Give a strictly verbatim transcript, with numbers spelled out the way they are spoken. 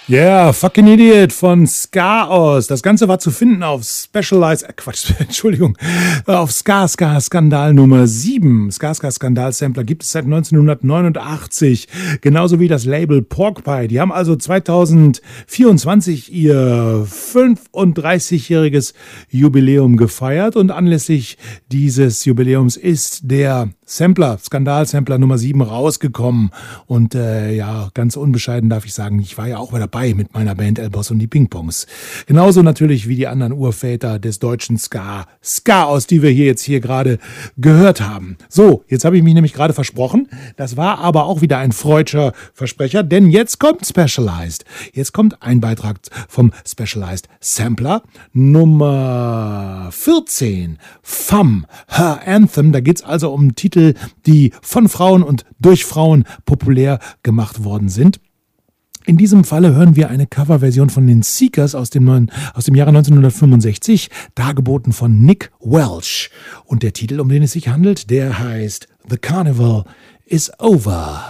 Yeah, Fucking Idiot von Ska-Oz. Das Ganze war zu finden auf Specialized, äh Quatsch, Entschuldigung, auf Ska Ska Skandal Nummer sieben. Ska Ska Skandal Sampler gibt es seit neunzehnhundertneunundachtzig. Genauso wie das Label Porkpie. Die haben also zweitausendvierundzwanzig ihr fünfunddreißigjähriges Jubiläum gefeiert und anlässlich dieses Jubiläums ist der Sampler, Skandal-Sampler Nummer sieben rausgekommen. Und äh, ja, ganz unbescheiden darf ich sagen, ich war ja auch mal dabei mit meiner Band Elboss und die Ping-Pongs. Genauso natürlich wie die anderen Urväter des deutschen Ska, Ska-Oz, die wir hier jetzt hier gerade gehört haben. So, jetzt habe ich mich nämlich gerade versprochen. Das war aber auch wieder ein freudscher Versprecher, denn jetzt kommt Specialized. Jetzt kommt ein Beitrag vom Specialized Sampler Nummer vierzehn, Femme, Her Anthem. Da geht es also um Titel, die von Frauen und durch Frauen populär gemacht worden sind. In diesem Falle hören wir eine Coverversion von den Seekers aus dem, neuen, aus dem Jahre neunzehnhundertfünfundsechzig, dargeboten von Nick Welch. Und der Titel, um den es sich handelt, der heißt The Carnival is Over.